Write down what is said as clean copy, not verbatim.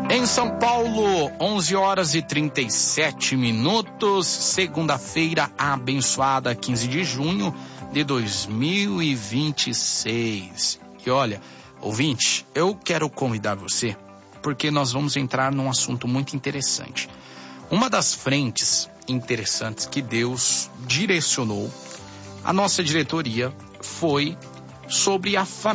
Em São Paulo, 11 horas e 37 minutos, segunda-feira abençoada, 15 de junho de 2026. E olha, ouvinte, eu quero convidar você, porque nós vamos entrar num assunto muito interessante. Uma das frentes interessantes que Deus direcionou a nossa diretoria foi sobre a família.